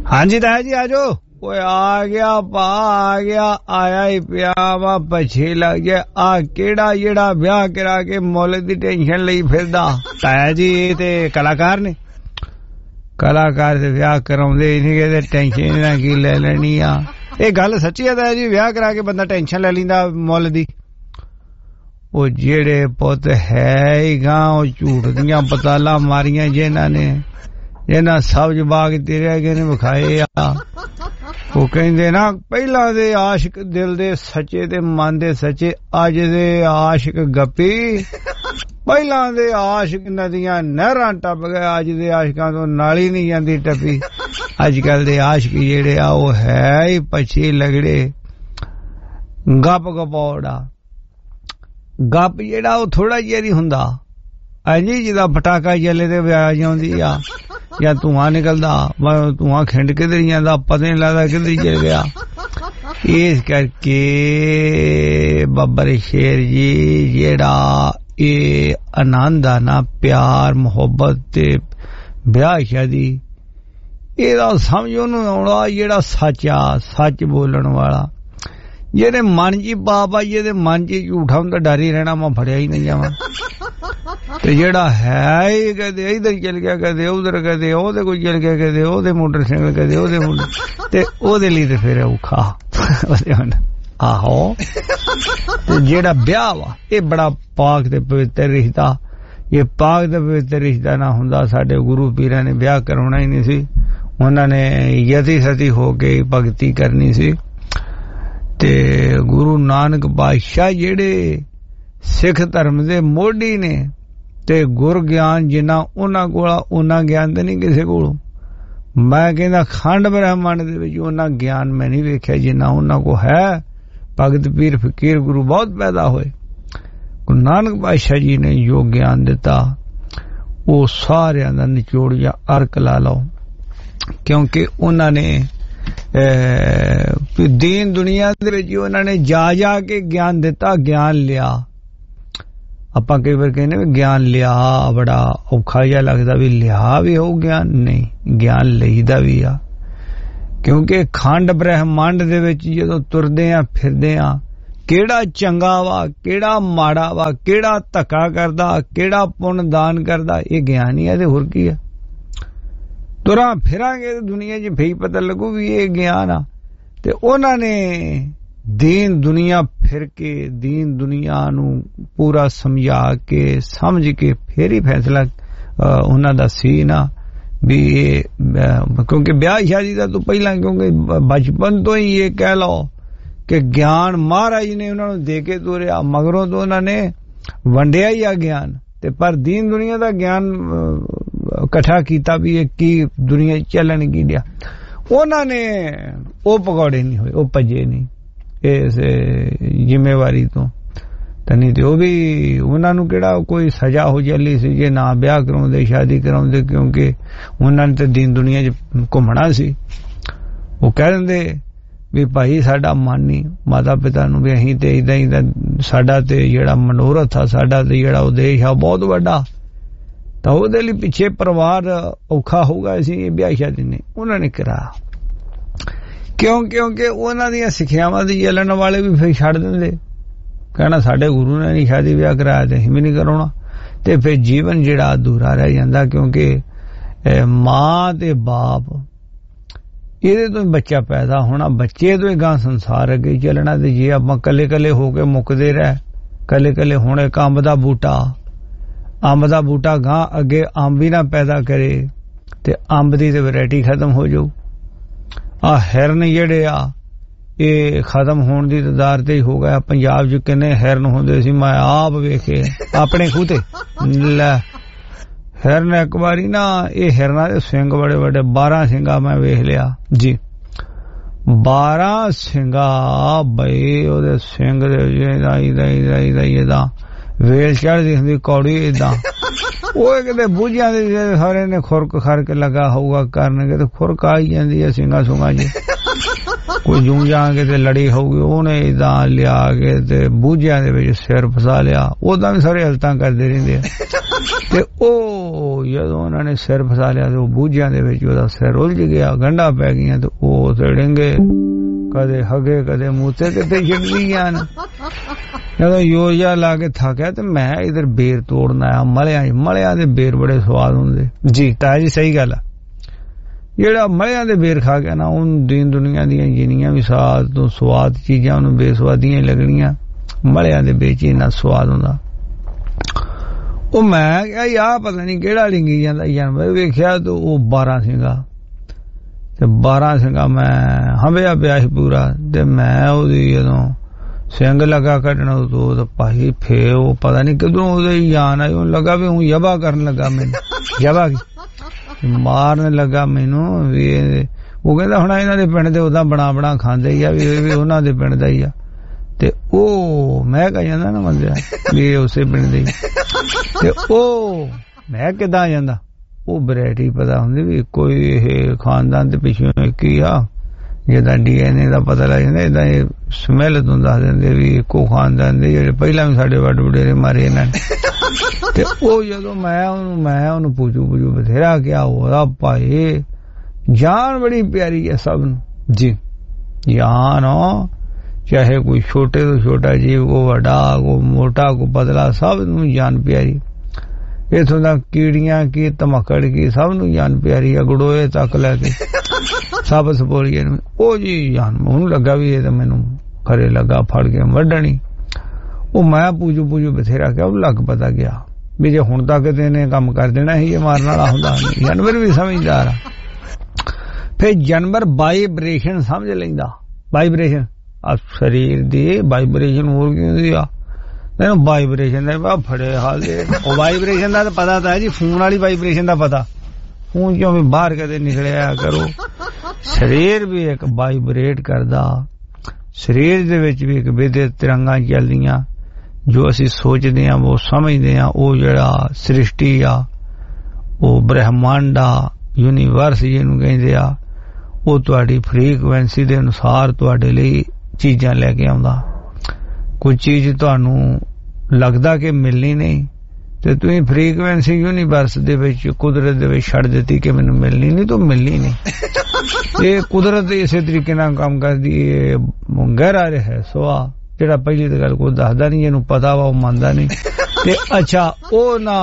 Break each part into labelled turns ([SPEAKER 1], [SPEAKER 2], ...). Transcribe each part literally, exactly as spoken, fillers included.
[SPEAKER 1] हाँ जी ताया जी आजो। ओए आ गया पा आ गया आया ही पिया वा पछे लग गया आ केड़ा जेड़ा ब्याह करा के मुल दी टेंशन लई फिरदा। ताया जी ते कलाकार ने कलाकार ते ब्याह कराउंदे नहीं कहते टेंशन ना की ले लेनी आ। ये गल सच्ची है ताया जी ब्याह करा के बंदा टेंशन ले लिंदा मुल दी। ओ जेड़े पुत है ही गां झूठ दियां पताला मारियां जिन्हां ने जिन्हां सब्ज बाग तेरे अगे ने विखाए आ। वो कहंदे ना पहला दे आशिक दिल दे सच्चे ते मन दे सच्चे अज दे आशिक गप्पी पहला दे आशिक नदियां नहरां टप गए अज दे आशिकां तो नाली नहीं जांदी टपी। अजकल दे आशिक जेड़े आ वो है ही पछी लगड़े गप गपौड़ा गप जेड़ा वो थोड़ा जेरी हुंदा अजी जिदा पटाका जले ते ब्याह जाउंदी आ या धुआं निकलदा धुआं खिंड किधर जांदा पता नहीं लगदा किधर चल गया। इस करके बब्बर शेर जी जेड़ा ये आनंद आ ना प्यार मोहब्बत ते ब्याह शादी एदा समझ ओनू आउंदा जेड़ा सच आ सच बोलण वाला जेरे मन जी पाप आ जेदे मन च झूठा हुंदा डर ही रहना मैं फड़िया ही नहीं जावां ते जेड़ा है ही कदे इधर चल गया कदे उधर कदे ओदे कोई चल गया कदे ओदे मोटरसाइकिल कदे ओदे मोटर ते ओदे लिए ते फिर औखा ओदे हुन आहो ते जेड़ा ब्याह वा ये बड़ा पाक ते पवित्र रिश्ता ये पाक ते पवित्र रिश्ता ना हुंदा साडे गुरु पीरां ने ब्याह कराउणा ही नहीं सी उन्हां ने यति सती हो के भगती करनी सी। ते गुरु नानक बादशाह जेड़े सिख धर्म दे मोढ़ी ने ते गुर ज्ञान जिन्ना उन्हां कोला उन्ना ज्ञान ते नहीं किसे कोलों। मैं कहंदा खंड ब्रह्मंड दे विच उन्ना ज्ञान मैं नहीं वेख्या जिन्ना उन्हां को है। भगत पीर फकीर गुरु बहुत पैदा होए गुरु नानक बादशाह जी ने जो ज्ञान दिता वो सारियां दा निचोड़ या अर्क ला लो क्योंकि उन्हां ने दीन दुनिया दे विच उन्होंने जा जा के ज्ञान दिता ज्ञान लिया। आपां कई बार कहने भी ज्ञान लिया बड़ा औखा जिहा लगदा भी लिया भी हो ज्ञान नहीं ज्ञान लईदा भी आ क्योंकि खंड ब्रह्मंड दे विच जदों तुरदे आ फिरदे आ केड़ा चंगा वा केड़ा माड़ा वा केड़ा धक्का करदा केड़ा पुण्य दान करदा ये ज्ञान ही है ते होर की है। तुरा फिरांगे दुनिया च फिर पता लगू भी ये ज्ञान आ ते उन्हां ने दीन दुनिया फिर के दीन दुनिया नू पूरा समझा के समझ के फिर ही फैसला उन्हां दा सी ना भी ये क्योंकि ब्याह शादी दा तो पहला क्योंकि बचपन तो ही ये कह लो कि ज्ञान महाराज ने उन्होंने दे के तोरिया मगरों तो उन्होंने वंडिया ही आ ज्ञान ते पर दीन दुनिया दा ज्ञान कठा कीता भी एक की दुनिया चलन की दिया उन्होंने वो पकौड़े नहीं हुए वो भजे नहीं इस जिम्मेवारी तो नहीं तो भी उन्होंने केड़ा कोई सजा हो जाली सी जे ना ब्याह कराउंदे शादी कराउंदे क्योंकि उन्होंने तो दीन दुनिया च घुमना सी। वो कह देंदे भी भाई साडा मन नहीं माता पिता नूं भी अहीं ते इदां ही साडा ते जेड़ा मनोरथ आ साडा ते जेड़ा उद्देश आ बहुत वड्डा तो ਉਹਦੇ ਲਈ ਪਿੱਛੇ ਪਰਿਵਾਰ ਔਖਾ ਹੋਊਗਾ ਅਸੀਂ ਇਹ ਵਿਆਹ ਸ਼ਾਦੀ ਨਹੀਂ ਉਹਨਾਂ ਨੇ ਕਰਾਇਆ ਕਿਉਂ ਕਿਉਂਕਿ ਉਹਨਾਂ ਦੀਆਂ ਸਿੱਖਿਆਵਾਂ ਦੀ ਜਲਣ ਵਾਲੇ ਵੀ ਫਿਰ ਛੱਡ ਦਿੰਦੇ कहना साडे गुरु ने नहीं शादी ब्याह कराया तो हिम नहीं कराउणा ते फिर जीवन जिहड़ा अधूरा रह जांदा क्योंकि मां ते बाप ਇਹਦੇ ਤੋਂ ਬੱਚਾ ਪੈਦਾ ਹੋਣਾ ਬੱਚੇ ਤੋਂ ਗਾਂ ਸੰਸਾਰ ਅੱਗੇ ਚੱਲਣਾ ਤੇ ਜੇ ਆਪਾਂ ਕੱਲੇ ਕੱਲੇ ਹੋ ਕੇ ਮੁੱਕਦੇ ਰਹਿ ਕੱਲੇ ਕੱਲੇ ਹੁਣ ਇੱਕ ਅੰਬ ਦਾ ਬੂਟਾ ਅੰਬ ਦਾ ਬੂਟਾ ਗਾਂ ਅੱਗੇ ਅੰਬ ਵੀ ਨਾ ਪੈਦਾ ਕਰੇ ਤੇ ਅੰਬ ਦੀ ਤੇ ਵੈਰਾਈਟੀ ਖਤਮ ਹੋ ਜਾਊ ਆ ਹਿਰਨ ਜਿਹੜੇ ਆ ਇਹ ਖਤਮ ਹੋਣ ਦੀ ਤਦਾਰ ਤੇ ਹੋ ਗਿਆ ਪੰਜਾਬ 'ਚ ਕਿੰਨੇ ਹਿਰਨ ਹੁੰਦੇ ਸੀ ਮੈਂ ਆਪ ਵੇਖੇ ਆਪਣੇ ਖੂਹ ਤੇ ਲੈ हिरन एक बारी ना ये हिरना दे सिंग बड़े बड़े बारह सिंगा मैं वेख लिया जी बारह सिंगा बई ओदे सिंग दे इदा इदा इदा इदा इदा वेल चढ़दी हुंदी कौड़ी इदा ओए किते बूझियां दे सारे ने खुरक खर के लगा होगा करन के ते खुरक आई जांदी है सिंगा सुंगा जी कोई जूं जाके ते लड़ी होगी ਉਹਨੇ ਇਦਾਂ ਲਿਆ ਕੇ ਤੇ ਬੂਝਿਆਂ ਦੇ ਵਿੱਚ ਸਿਰ ਫਸਾ ਲਿਆ ਉਦਾਂ ਵੀ ਸਾਰੇ ਹਲਤਾਂ ਕਰਦੇ ਰਹਿੰਦੇ ਤੇ ਉਹ ਜਦੋਂ ਉਹਨਾਂ ਨੇ ਸਿਰ ਫਸਾ ਲਿਆ ਤੇ ਉਹ ਬੂਝਿਆਂ ਦੇ ਵਿੱਚ ਉਹਦਾ ਸਿਰ ਉਲਝ ਗਿਆ ਗੰਢਾਂ ਪੈ ਗਈਆਂ ਤੇ ਉਹ ਤੇ ਡਿੰਗੇ ਕਦੇ ਹਗੇ ਕਦੇ ਮੂਤੇ ਕਿਤੇ ਛਿੜਦੀ ਜਾਣ ਜਦੋਂ ਯੋਜਾ ਲਾ ਕੇ ਥੱਕਿਆ ਤੇ ਮੈਂ ਇਧਰ ਬੇਰ ਤੋੜਨ ਆਇਆ ਮਲਿਆਂ ਮਲਿਆਂ ਦੇ ਬੇਰ ਬੜੇ ਸਵਾਦ ਹੁੰਦੇ ਜੀ ਤਾਂ ਜੀ ਸਹੀ ਗੱਲ ਆ ਜਿਹੜਾ ਮਲਿਆਂ ਦੇ ਬੇਰ ਖਾ ਗਿਆ ਨਾ ਉਹਨੂੰ ਦੀਨ ਦੁਨੀਆ ਦੀਆਂ ਜਿੰਨੀਆਂ ਵੀ ਸਾਦ ਤੋਂ ਸਵਾਦ ਚੀਜ਼ਾਂ ਉਹਨੂੰ ਬੇਸਵਾਦੀਆਂ ਹੀ ਲੱਗਣੀਆਂ ਮਲਿਆਂ ਦੇ ਵਿੱਚ ਇੰਨਾ ਸਵਾਦ ਹੁੰਦਾ ਉਹ ਮੈਂ ਕਿਹਾ ਯਾਰ ਪਤਾ ਨਹੀਂ ਕਿਹੜਾ ਲਿੰਗੀ ਜਾਂਦਾ ਜਾਨਵਰ ਵੇਖਿਆ ਤੇ ਉਹ ਬਾਰਾਂ ਸਿੰਘਾ ਤੇ ਬਾਰਾਂ ਸਿੰਘਾ ਮੈਂ ਹੰਬਿਆ ਪਿਆ ਸੀ ਪੂਰਾ ਤੇ ਮੈਂ ਉਹਦੀ ਜਦੋਂ ਸਿੰਘ ਲਗਾ ਕੱਢਣਾ ਉਹ ਭਾਈ ਫੇ ਉਹ ਪਤਾ ਨਹੀਂ ਕਿਦੋਂ ਉਹਦੇ ਜਾਨ ਆਈ ਉਹ ਲੱਗਾ ਵੀ ਉਹ ਯਬਾ ਕਰਨ ਲੱਗਾ ਮੈਨੂੰ ਯਬਾ ਮਾਰਨ ਲੱਗਾ ਮੈਨੂੰ ਵੀ ਉਹ ਕਹਿੰਦਾ ਹੁਣ ਇਹਨਾਂ ਦੇ ਪਿੰਡ ਦੇ ਉਦਾਂ ਬਣਾ ਬਣਾ ਖਾਂਦੇ ਹੀ ਆ ਵੀ ਵੀ ਉਹਨਾਂ ਦੇ ਪਿੰਡ ਦਾ ਹੀ ਆ ਤੇ ਉਹ ਮੈਂ ਕਹ ਜਾਂਦਾ ਨਾ ਬੰਦਿਆ ਵੀ ਉਸੇ ਪਿੰਡ ਦੇ ਤੇ ਉਹ ਮੈਂ ਕਿੱਦਾਂ ਜਾਂਦਾ ਉਹ ਵੈਰਾਈਟੀ ਪਤਾ ਹੁੰਦੀ ਵੀ ਕੋਈ ਇਹ ਖਾਨਦਾਨ ਦੇ ਪਿੱਛੋਂ ਇੱਕ ਹੀ ਆ ਜਿਹਦਾ ਡੀ ਐਨ ਏ ਦਾ ਪਤਾ ਲੱਗ ਜਾਂਦਾ ਏਦਾਂ ਇਹ ਸਮੈਲ ਤੋਂ ਦੱਸ ਦਿੰਦੇ ਵੀ ਇੱਕੋ ਖਾਨਦਾਨ ਦੇ ਜਿਹੜੇ ਪਹਿਲਾਂ ਵੀ ਸਾਡੇ ਵੱਡ ਵਡੇਰੇ ਮਾਰੇ ਇਹਨਾਂ ਨੇ ਤੇ ਉਹ ਜਦੋਂ ਮੈਂ ਉਹਨੂੰ ਮੈਂ ਉਹਨੂੰ ਪੁੱਛੂ ਪੁੱਛੂ ਬਥੇਰਾ ਕਿਹਾ ਉਹਦਾ ਭਾਈ ਜਾਨ ਬੜੀ ਪਿਆਰੀ ਹੈ ਸਭ ਨੂੰ ਜੀ ਜਾਨ ਚਾਹੇ ਕੋਈ ਛੋਟੇ ਤੋਂ ਛੋਟਾ ਜੀਵ ਕੋ ਵੱਡਾ ਕੋ ਮੋਟਾ ਕੋ ਪਤਲਾ ਸਭ ਨੂੰ ਜਾਨ ਪਿਆਰੀ ਇਥੋਂ ਦਾ ਕੀੜੀਆਂ ਕੀ ਧਮਕੜ ਕੀ ਸਭ ਨੂੰ ਜਾਨ ਪਿਆਰੀ ਆ ਗੜੋਏ ਤੱਕ ਲੈ ਕੇ ਸਭ ਸਪੋਲੀਏ ਉਹ ਜੀ ਜਾਨ ਉਹਨੂੰ ਲੱਗਾ ਵੀ ਇਹ ਤਾਂ ਮੈਨੂੰ ਖਰੇ ਲੱਗਾ ਫੜ ਕੇ ਵੱਢਣੀ ਉਹ ਮੈਂ ਪੂਜੂ ਪੂਜੂ ਬਥੇਰਾ ਕਿਹਾ ਉਹ ਲੱਗ ਪਤਾ ਗਿਆ ਵੀ ਜੇ ਹੁਣ ਤੱਕ ਤੇ ਇਹਨੇ ਕੰਮ ਕਰ ਦੇਣਾ ਸੀ ਇਹ ਮਾਰਨ ਵਾਲਾ ਹੁੰਦਾ ਜਾਨਵਰ ਵੀ ਸਮਝਦਾਰ ਆ ਫਿਰ ਜਾਨਵਰ ਵਾਈਬ੍ਰੇਸ਼ਨ ਸਮਝ ਲੈਂਦਾ ਵਾਈਬ੍ਰੇਸ਼ਨ ਆ ਸਰੀਰ ਦੀ ਵਾਈਬ੍ਰੇਸ਼ਨ ਹੋਰ ਕੀ ਹੁੰਦੀ ਆ ਨਹੀਂ ਵਾਈਬ੍ਰੇਸ਼ਨ ਦਾ ਫੜੇ ਹਾਲ ਉਹ ਵਾਈਬ੍ਰੇਸ਼ਨ ਦਾ ਤਾਂ ਪਤਾ ਤਾਂ ਹੈ ਜੀ ਫੋਨ ਵਾਲੀ ਵਾਈਬ੍ਰੇਸ਼ਨ ਦਾ ਪਤਾ ਫੋਨ ਕਿਉਂ ਵੀ ਬਾਹਰ ਕਦੇ ਨਿਕਲਿਆ ਕਰੋ ਸਰੀਰ ਵੀ ਇੱਕ ਵਾਈਬ੍ਰੇਟ ਕਰਦਾ ਸਰੀਰ ਦੇ ਵਿੱਚ ਵੀ ਇੱਕ ਵਿਦਿਅਤ ਤਿਰੰਗਾਂ ਚੱਲਦੀਆਂ ਜੋ ਅਸੀਂ ਸੋਚਦੇ ਹਾਂ ਉਹ ਸਮਝਦੇ ਹਾਂ ਉਹ ਜਿਹੜਾ ਸ੍ਰਿਸ਼ਟੀ ਆ ਉਹ ਬ੍ਰਹਮੰਡ ਆ ਯੂਨੀਵਰਸ ਜਿਹਨੂੰ ਕਹਿੰਦੇ ਆ ਉਹ ਤੁਹਾਡੀ ਫ੍ਰੀਕੁਐਂਸੀ ਦੇ ਅਨੁਸਾਰ ਤੁਹਾਡੇ ਲਈ ਚੀਜ਼ਾਂ ਲੈ ਕੇ ਆਉਂਦਾ ਕੋਈ ਚੀਜ਼ ਤੁਹਾਨੂੰ ਲੱਗਦਾ ਕਿ ਮਿਲਣੀ ਨਹੀਂ ਤੇ ਤੁਸੀਂ ਫ੍ਰੀਕੁਐਂਸੀ ਯੂਨੀਵਰਸ ਦੇ ਵਿੱਚ ਕੁਦਰਤ ਦੇ ਵਿੱਚ ਛੱਡ ਦਿੱਤੀ ਕਿ ਮੈਨੂੰ ਮਿਲਣੀ ਨਹੀਂ ਤਾਂ ਮਿਲਣੀ ਨਹੀਂ ਇਹ ਕੁਦਰਤ ਇਸੇ ਤਰੀਕੇ ਨਾਲ ਕੰਮ ਕਰਦੀ ਹੈ ਗਹਿਰਾ ਰਿਹਾ ਸਵਾ ਜਿਹੜਾ ਪਹਿਲੀ ਤਾਂ ਗੱਲ ਕੋਈ ਦੱਸਦਾ ਨਹੀਂ ਇਹਨੂੰ ਪਤਾ ਵਾ ਉਹ ਮੰਨਦਾ ਨਹੀਂ ਤੇ ਅੱਛਾ ਉਹ ਨਾ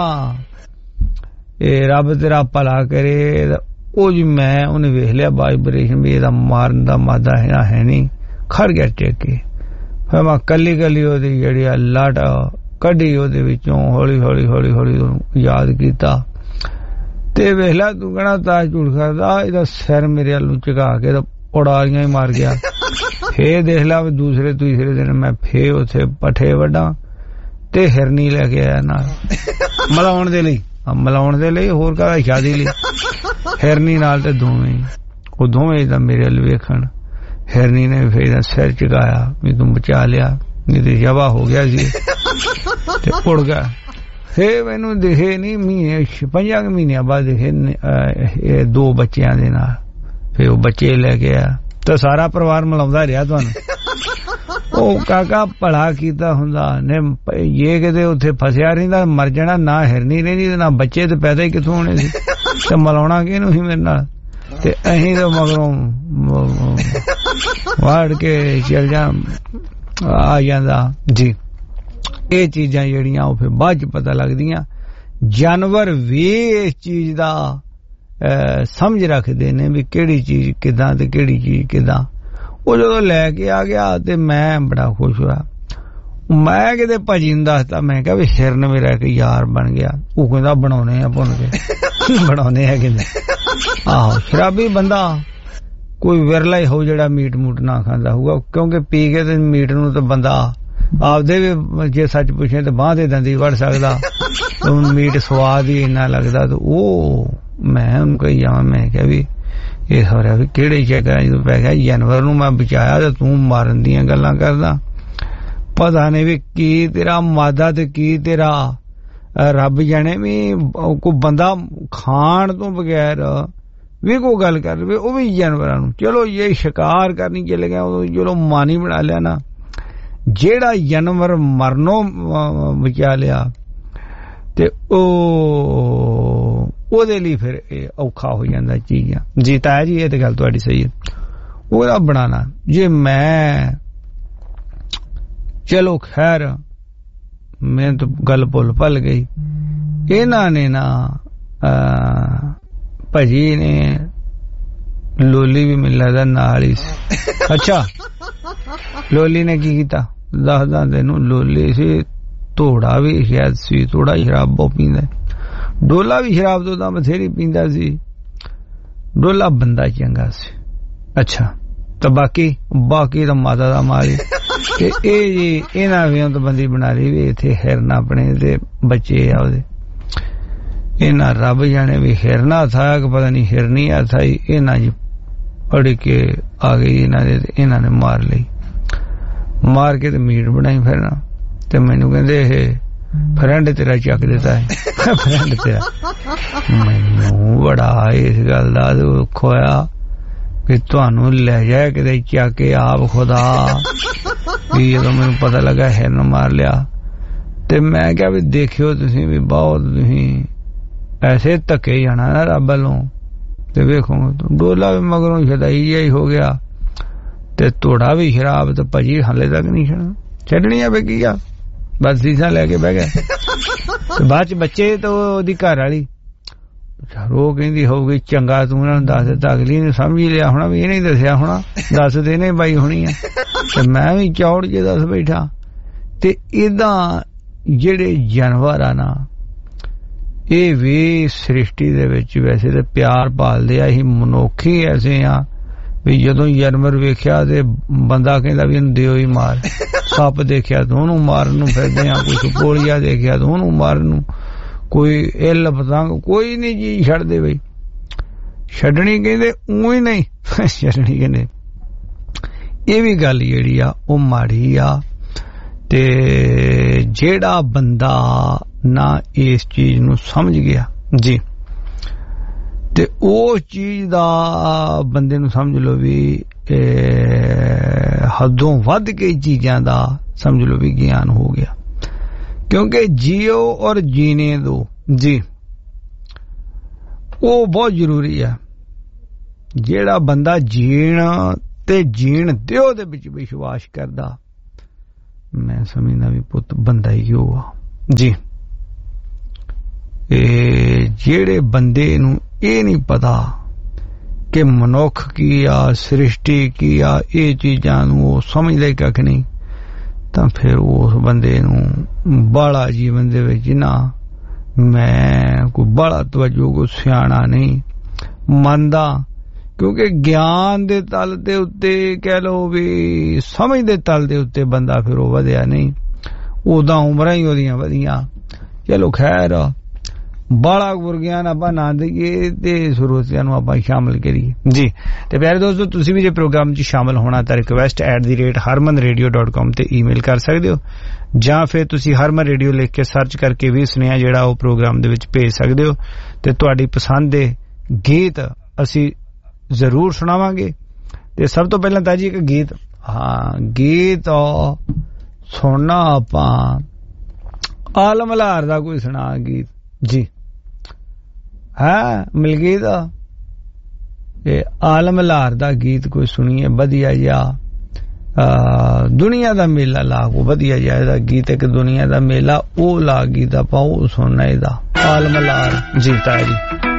[SPEAKER 1] ਇਹ ਰੱਬ ਤੇਰਾ ਭਲਾ ਕਰੇ ਉਹ ਜੀ ਮੈਂ ਉਹਨੇ ਵੇਖ ਲਿਆ ਵਾਈਬ੍ਰੇਸ਼ਨ ਵੀ ਇਹਦਾ ਮਾਰਨ ਦਾ ਮਾਦਾ ਹੈ ਹੈ ਨਹੀਂ ਖੜ ਗਿਆ ਟੇਕੇ ਫਿਰ ਮੈਂ ਕੱਲੀ ਕੱਲੀ ਉਹਦੀ ਜਿਹੜੀ ਆ ਲਾਟ ਕੱਢੀ ਉਹਦੇ ਵਿੱਚੋਂ ਹੌਲੀ ਹੌਲੀ ਹੌਲੀ ਹੌਲੀ ਯਾਦ ਕੀਤਾ ਤੇ ਵੇਖ ਲੈ ਤੂੰ ਕਹਿਣਾ ਤਾਂ ਝੂਠ ਕਰਦਾ ਇਹਦਾ ਸਿਰ ਮੇਰੇ ਵੱਲ ਨੂੰ ਝੁਕਾ ਕੇ ਉਡਾਰੀਆਂ ਹੀ ਮਾਰ ਗਿਆ ਫੇਰ ਦੇਖ ਲਾ ਵੀ ਦੂਸਰੇ ਤੀਸਰੇ ਦਿਨ ਮੈਂ ਫੇਰ ਉੱਥੇ ਪੱਠੇ ਵੱਢਾਂ ਤੇ ਹਿਰਨੀ ਲੈ ਕੇ ਆਇਆ ਨਾਲ ਮਲਾਉਣ ਦੇ ਲਈ ਮਲਾਉਣ ਦੇ ਲਈ ਹੋਰ ਕਾਹਦਾ ਸ਼ਾਦੀ ਲਈ ਹਿਰਨੀ ਨਾਲ ਤੇ ਦੋਵੇਂ ਉਹ ਦੋਵੇਂ ਤਾਂ ਮੇਰੇ ਵੱਲ ਵੇਖਣ ਹਿਰਨੀ ਨੇ ਫੇਰ ਸਿਰ ਝੁਕਾਇਆ ਵੀ ਤੂੰ ਬਚਾ ਲਿਆ ਨਹੀਂ ਤੇ ਜਵਾ ਹੋ ਗਿਆ ਸੀ ਤੇ ਉੜ ਗਿਆ ਫੇਰ ਮੈਨੂੰ ਦਿਖੇ ਨਹੀਂ ਮਹੀਨੇ ਪੰਜਾਂ ਮਹੀਨਿਆਂ ਬਾਅਦ ਦਿਖੇ ਦੋ ਬੱਚਿਆਂ ਦੇ ਨਾਲ ਫੇਰ ਉਹ ਬੱਚੇ ਲੈ ਕੇ ਆ ਤਾਂ ਸਾਰਾ ਪਰਿਵਾਰ ਮਿਲਾਉਂਦਾ ਰਿਹਾ ਤੁਹਾਨੂੰ ਉਹ ਕਾਕਾ ਭਲਾ ਕੀਤਾ ਹੁੰਦਾ ਨੇ ਇਹ ਕਿਤੇ ਉੱਥੇ ਫਸਿਆ ਰਹਿੰਦਾ ਮਰ ਜਾਣਾ ਨਾ ਹਿਰਨੀ ਰਹਿੰਦੀ ਨਾ ਬੱਚੇ ਤੇ ਪੈਦਾ ਹੀ ਕਿੱਥੋਂ ਹੋਣੇ ਸੀ ਤੇ ਮਿਲਾਉਣਾ ਕਿਹਨੂੰ ਸੀ ਮੇਰੇ ਨਾਲ ਤੇ ਅਸੀਂ ਤਾਂ ਮਗਰੋਂ ਵਾੜ ਕੇ ਚੱਲ ਜਾ ਆ ਜਾਂਦਾ ਜੀ ਇਹ ਚੀਜ਼ਾਂ ਜਿਹੜੀਆਂ ਉਹ ਫਿਰ ਬਾਅਦ ਚ ਪਤਾ ਲੱਗਦੀਆਂ ਜਾਨਵਰ ਵੀ ਇਸ ਚੀਜ਼ ਦਾ ਸਮਝ ਰੱਖਦੇ ਨੇ ਵੀ ਕਿਹੜੀ ਚੀਜ਼ ਕਿਦਾਂ ਤੇ ਕਿਹੜੀ ਚੀਜ਼ ਕਿਦਾਂ ਉਹ ਜਦੋਂ ਲੈ ਕੇ ਆ ਗਿਆ ਤੇ ਮੈਂ ਬੜਾ ਖੁਸ਼ ਹੋਇਆ ਮੈਂ ਕਿਤੇ ਭਾਜੀ ਨੂੰ ਦੱਸਤਾ ਮੈਂ ਕਿਹਾ ਵੀ ਹਿਰਨ ਮੇਰਾ ਇੱਕ ਯਾਰ ਬਣ ਗਿਆ ਉਹ ਕਹਿੰਦਾ ਬਣਾਉਣੇ ਆ ਭੁੰਨ ਕੇ ਬਣਾਉਣੇ ਆ ਕਹਿੰਦੇ ਆਹੋ ਸ਼ਰਾਬੀ ਬੰਦਾ ਕੋਈ ਵਿਰਲਾ ਹੀ ਹੋ ਜਿਹੜਾ ਮੀਟ ਮੂਟ ਨਾ ਖਾਂਦਾ ਹੋਊਗਾ ਕਿਉਂਕਿ ਪੀ ਕੇ ਤੇ ਮੀਟ ਨੂੰ ਤਾਂ ਬੰਦਾ ਆਪਦੇ ਵੀ ਜੇ ਸੱਚ ਪੁੱਛੇ ਤੇ ਬਾਂਹ ਦੇ ਦੰਦੀ ਵੜ ਸਕਦਾ ਉਹਨੂੰ ਮੀਟ ਸਵਾਦ ਹੀ ਇੰਨਾ ਲੱਗਦਾ ਤੇ ਉਹ ਮੈਂ ਉਹਨੂੰ ਕਹੀ ਜਾਵਾਂ ਮੈਂ ਕਿਹਾ ਵੀ ਇਹ ਹੋ ਰਿਹਾ ਵੀ ਕਿਹੜੇ ਜਗ੍ਹਾ ਜਦੋਂ ਪੈ ਗਿਆ ਜਾਨਵਰ ਨੂੰ ਮੈਂ ਬਚਾਇਆ ਤੇ ਤੂੰ ਮਾਰਨ ਦੀਆਂ ਗੱਲਾਂ ਕਰਦਾ ਪਤਾ ਨਹੀਂ ਵੀ ਕੀ ਤੇਰਾ ਮਾਦਾ ਤੇ ਕੀ ਤੇਰਾ ਰੱਬ ਜਾਣੇ ਵੀ ਕੋਈ ਬੰਦਾ ਖਾਣ ਤੋਂ ਬਗੈਰ भी कोई गल कर रहे वो भी जानवरों चलो ये शिकार करनी चले गए चलो मानी बना लिया ना जेड़ा जानवर मरनों बचा लिया ते ओदे लिए फिर औखा हो जाता चीज़ां जी ताया जी ये तो गल तुहाडी सही है ओदा बनाना जे मैं चलो खैर मैं तो गल भुल भल गई इन्हां ने ना भाजी ने लोली भी मिल रहा नाल ही अच्छा लोली ने की कीता दसदा तेनू लोली सी धोड़ा भी शायद सी थोड़ा शराब बहुत पींदा डोला भी शराब तो तां बथेरी पींदा सी डोला बंदा चंगा सी अच्छा तो बाकी बाकी तो माता दा मारी ते ए जी इन्हां भी तो बंदी बना ली भी इत्थे हिरन अपने ते बच्चे आ ओदे इन्हां रब जाने भी हिरना था कि पता नहीं हिरनी आ था इन्हां जी अड़ के आ गई इन्हां दे इन्हां ने मार ली मार के ते मीट बनाई फिर ना ते मैनू कहंदे हे फ्रेंड तेरा चक देता है फ्रेंड तेरा मैनू बड़ा इस गल दा दुख होया कि तुहानू ले जाए किते चक के आप खुदा भी जदों मैनू पता लगा हिरन मार लिया ते मैं क्या भी देखियो तुसीं भी बहुत तुसीं ऐसे धक्के जाना ना रब वालों ते वेखो डोला भी मगरों शदाई ही हो गया ते तोड़ा भी शराब तो भाजी हाले तक नहीं छड्डनी है की आ बस सीसा लेके बह गया बाद च बच्चे तो ओदी घर वाली रो कहंदी होगी चंगा तू इन्हां नूं दस दित्ता अगली ने समझ लिया होना भी इहने दस्सिया होना दस देने बाई होनी है ते मैं भी चौड़ के दस बैठा ते इदां जेड़े जानवर आ ना ਇਹ ਵੀ ਸ੍ਰਿਸ਼ਟੀ ਦੇ ਵਿੱਚ ਵੈਸੇ ਤੇ ਪਿਆਰ ਪਾਲਦੇ ਆ ਹੀ ਮਨੁੱਖ ਹੀ ਐਸੇ ਆ ਵੀ ਜਦੋਂ ਜਾਨਵਰ ਵੇਖਿਆ ਤੇ ਬੰਦਾ ਕਹਿੰਦਾ ਵੀ ਇਹਨੂੰ ਦਿਓ ਹੀ ਮਾਰ ਸੱਪ ਦੇਖਿਆ ਤਾਂ ਉਹਨੂੰ ਮਾਰਨ ਨੂੰ ਫਿਰਦੇ ਆ ਕੋਈ ਸਪੋਲੀਆ ਦੇਖਿਆ ਤਾਂ ਉਹਨੂੰ ਮਾਰਨ ਨੂੰ ਕੋਈ ਇੱਲ ਪਤੰਗ ਕੋਈ ਨਹੀਂ ਜੀ ਛੱਡਦੇ ਬਈ ਛੱਡਣੀ ਕਹਿੰਦੇ ਊਂ ਹੀ ਨਹੀਂ ਛੱਡਣੀ ਕਹਿੰਦੇ ਇਹ ਵੀ ਗੱਲ ਜਿਹੜੀ ਆ ਉਹ ਮਾੜੀ ਆ ਤੇ ਜਿਹੜਾ ਬੰਦਾ ना इस चीज नू समझ गया जी ते उस चीज दा बंदे नू समझ लो भी हदों वध के चीजां दा समझ लो भी ज्ञान हो गया क्योंकि जियो और जीने दो जी वो बहुत जरूरी है जेड़ा बंदा जीण ते जीण दियो दे विच विश्वास करदा मैं समझदा भी पुत बंदा ही होआ जी जेड़े बंदे नू ये नहीं पता कि मनुख की आ सृष्टि की आ ये चीजां नू समझदे कख नहीं तां फिर उस बंदे नू बाला जीवन दे विच ना मैं कोई बाला तवज्जो को सियाणा नहीं मनदा क्योंकि ज्ञान दे तल दे उत्ते कह लो भी समझ दे तल दे उत्ते बंदा फिर वो वधिया नहीं उदां उमरां ही ओदियां वधियां चलो खैर बाला गुरगियान आपां ना दईए ते सुरोतियां नूं आपां शामिल करिए जी ते प्यारे दोस्तों तुसीं भी जे प्रोग्राम च शामिल होना तां request at the rate Harman radio dot com ते ईमेल कर सकदे हो जां फिर तुसीं हरमन रेडियो लिख के सर्च करके भी सुनेहा जेड़ा वो प्रोग्राम दे विच भेज सकदे हो ते तुहाडी पसंद दे गीत असीं जरूर सुणावांगे ते सब तो पहलां तां जी एक गीत हाँ गीत सुनना आपां आलम लार दा कोई सुना गीत जी है मिलगीत आलम लार दा गीत कोई सुनिए वधिया जा दुनिया दा मेला ला को वधिया जा गीत एक दुनिया दा मेला ओ ला गीत आपां ओ सुनना एदा आलम लार जीता जी